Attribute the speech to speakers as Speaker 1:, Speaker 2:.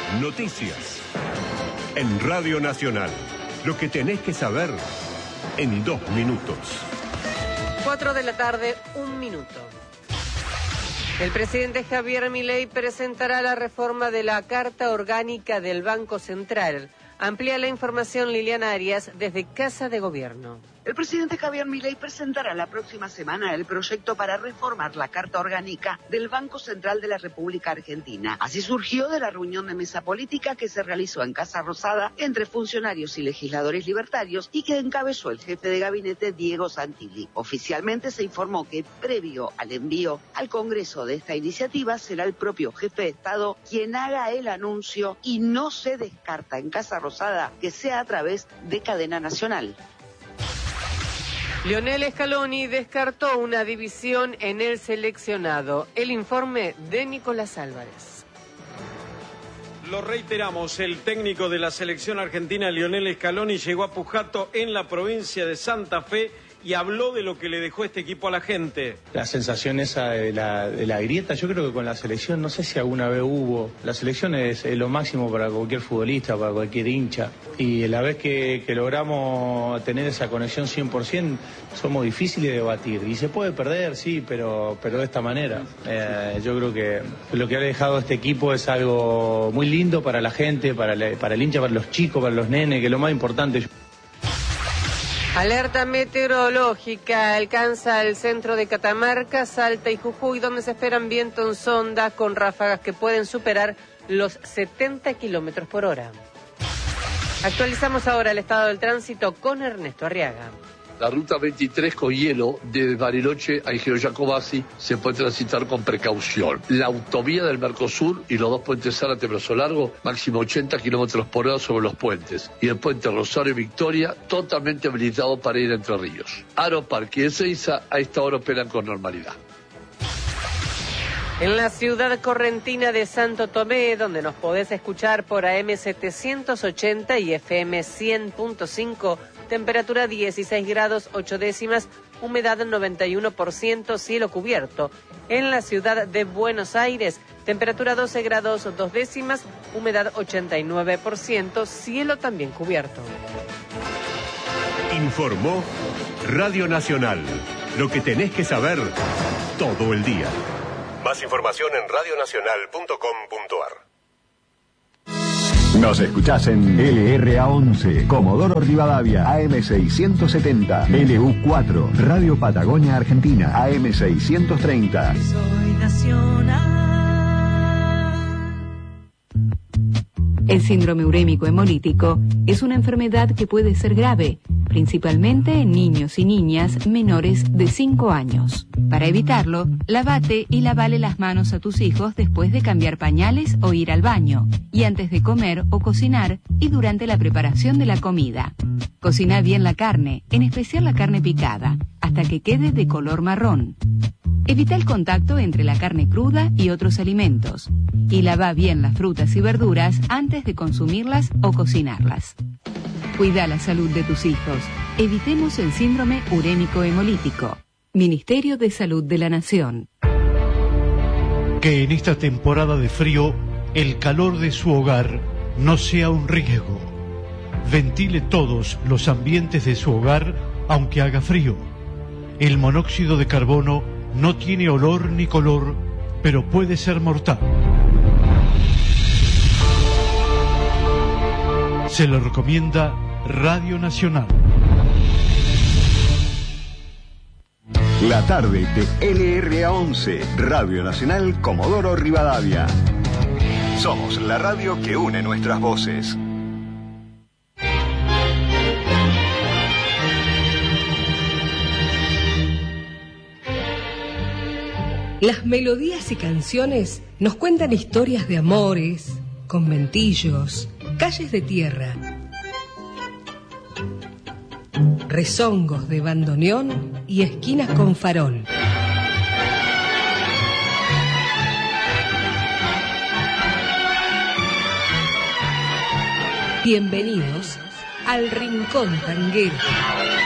Speaker 1: Noticias. En Radio Nacional. Lo que tenés que saber en 2 minutos.
Speaker 2: 4 de la tarde, 1 minuto. El presidente Javier Milei presentará la reforma de la Carta Orgánica del Banco Central. Amplía la información Liliana Arias desde Casa de Gobierno.
Speaker 3: El presidente Javier Milei presentará la próxima semana el proyecto para reformar la Carta Orgánica del Banco Central de la República Argentina. Así surgió de la reunión de mesa política que se realizó en Casa Rosada entre funcionarios y legisladores libertarios y que encabezó el jefe de gabinete Diego Santilli. Oficialmente se informó que previo al envío al Congreso de esta iniciativa será el propio jefe de Estado quien haga el anuncio y no se descarta en Casa Rosada que sea a través de cadena nacional.
Speaker 2: Lionel Scaloni descartó una división en el seleccionado. El informe de Nicolás Álvarez.
Speaker 4: Lo reiteramos, el técnico de la selección argentina, Lionel Scaloni, llegó a Pujato en la provincia de Santa Fe y habló de lo que le dejó este equipo a la gente.
Speaker 5: La sensación esa de la grieta, yo creo que con la selección, no sé si alguna vez hubo, la selección es lo máximo para cualquier futbolista, para cualquier hincha, y la vez que logramos tener esa conexión 100%, somos difíciles de batir, y se puede perder, sí, pero de esta manera. Yo creo que lo que ha dejado este equipo es algo muy lindo para la gente, para el hincha, para los chicos, para los nenes, que es lo más importante.
Speaker 2: Alerta meteorológica alcanza el centro de Catamarca, Salta y Jujuy, donde se esperan vientos en sonda con ráfagas que pueden superar los 70 kilómetros por hora. Actualizamos ahora el estado del tránsito con Ernesto Arriaga.
Speaker 6: La ruta 23 con hielo de Bariloche a Igeo Jacobasi se puede transitar con precaución. La autovía del Mercosur y los 2 puentes Zárate-Brazo Largo, máximo 80 kilómetros por hora sobre los puentes. Y el puente Rosario y Victoria, totalmente habilitado para ir a Entre Ríos. Aeroparque y Ezeiza a esta hora operan con normalidad.
Speaker 2: En la ciudad correntina de Santo Tomé, donde nos podés escuchar por AM 780 y FM 100.5, temperatura 16 grados 8 décimas, humedad 91%, cielo cubierto. En la ciudad de Buenos Aires, temperatura 12 grados 2 décimas, humedad 89%, cielo también cubierto.
Speaker 1: Informó Radio Nacional. Lo que tenés que saber todo el día. Más información en radionacional.com.ar.
Speaker 7: Nos escuchás en LRA11, Comodoro Rivadavia, AM670, LU4, Radio Patagonia Argentina, AM630.
Speaker 8: Soy nacional.
Speaker 9: El síndrome urémico hemolítico es una enfermedad que puede ser grave, principalmente en niños y niñas menores de 5 años. Para evitarlo, lavate y lavale las manos a tus hijos después de cambiar pañales o ir al baño, y antes de comer o cocinar y durante la preparación de la comida. Cocina bien la carne, en especial la carne picada, hasta que quede de color marrón. Evita el contacto entre la carne cruda y otros alimentos. Y lava bien las frutas y verduras antes de consumirlas o cocinarlas. Cuida la salud de tus hijos. Evitemos el síndrome urémico hemolítico. Ministerio de Salud de la Nación.
Speaker 10: Que en esta temporada de frío, el calor de su hogar no sea un riesgo. Ventile todos los ambientes de su hogar, aunque haga frío. El monóxido de carbono no tiene olor ni color, pero puede ser mortal. Se lo recomienda Radio Nacional.
Speaker 7: La tarde de LRA11, Radio Nacional Comodoro Rivadavia. Somos la radio que une nuestras voces.
Speaker 11: Las melodías y canciones nos cuentan historias de amores, conventillos, calles de tierra, rezongos de bandoneón y esquinas con farol. Bienvenidos al Rincón Tanguero.